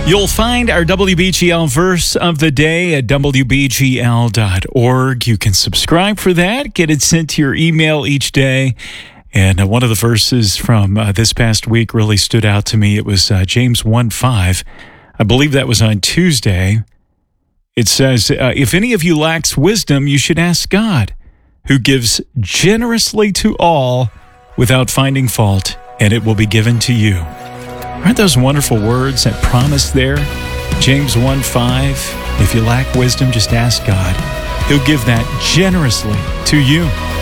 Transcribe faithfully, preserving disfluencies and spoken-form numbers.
You'll find our W B G L verse of the day at W B G L dot org. You can subscribe for that, get it sent to your email each day. And uh, one of the verses from uh, this past week really stood out to me. It was uh, James one five. I believe that was on Tuesday. It says, uh, if any of you lacks wisdom, you should ask God, who gives generously to all without finding fault, and it will be given to you. Aren't those wonderful words, that promise there? James one five, if you lack wisdom, just ask God. He'll give that generously to you.